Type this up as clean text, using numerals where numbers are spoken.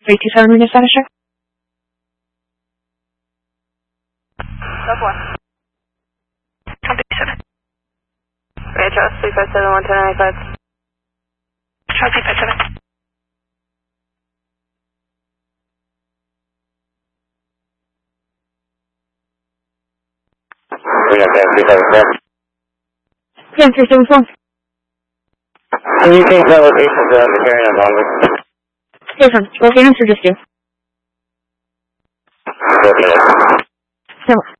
327 Marina status check. South 1. 27. Okay, Charles 357 11095. Charles 357. We got that 357. Yeah, 374. Can you change that location to the carrying on longer? Yes, sir. Both units or just you? Okay. No.